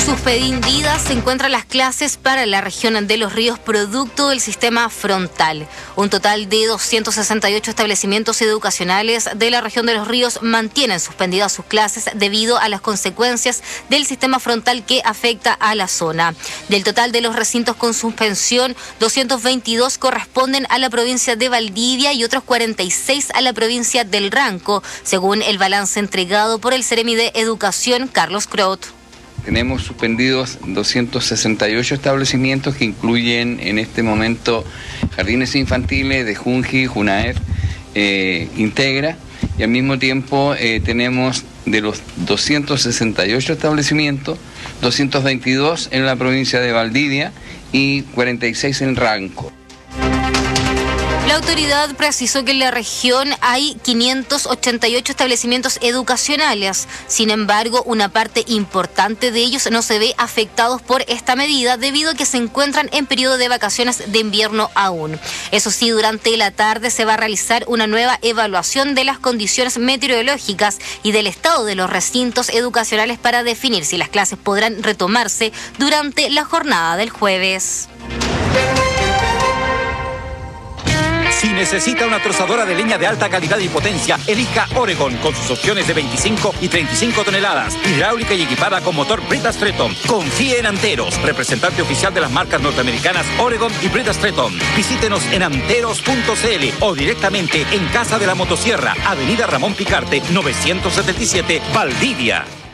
Suspendidas se encuentran las clases para la región de Los Ríos producto del sistema frontal. Un total de 268 establecimientos educacionales de la región de Los Ríos mantienen suspendidas sus clases debido a las consecuencias del sistema frontal que afecta a la zona. Del total de los recintos con suspensión, 222 corresponden a la provincia de Valdivia y otros 46 a la provincia del Ranco, según el balance entregado por el Ceremi de Educación, Carlos Crot. Tenemos suspendidos 268 establecimientos que incluyen en este momento jardines infantiles de Junji, Junaer, Integra, y al mismo tiempo tenemos de los 268 establecimientos, 222 en la provincia de Valdivia y 46 en Ranco. La autoridad precisó que en la región hay 588 establecimientos educacionales. Sin embargo, una parte importante de ellos no se ve afectados por esta medida debido a que se encuentran en periodo de vacaciones de invierno aún. Eso sí, durante la tarde se va a realizar una nueva evaluación de las condiciones meteorológicas y del estado de los recintos educacionales para definir si las clases podrán retomarse durante la jornada del jueves. Si necesita una trozadora de leña de alta calidad y potencia, elija Oregon con sus opciones de 25 y 35 toneladas, hidráulica y equipada con motor Brita Stretton. Confíe en Anteros, representante oficial de las marcas norteamericanas Oregon y Brita Stretton. Visítenos en anteros.cl o directamente en Casa de la Motosierra, Avenida Ramón Picarte, 977, Valdivia.